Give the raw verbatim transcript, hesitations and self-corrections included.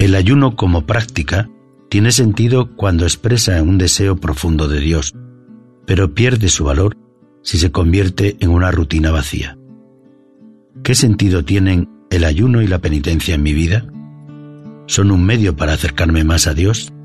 El ayuno como práctica tiene sentido cuando expresa un deseo profundo de Dios, pero pierde su valor si se convierte en una rutina vacía. ¿Qué sentido tienen el ayuno y la penitencia en mi vida? ¿Son un medio para acercarme más a Dios?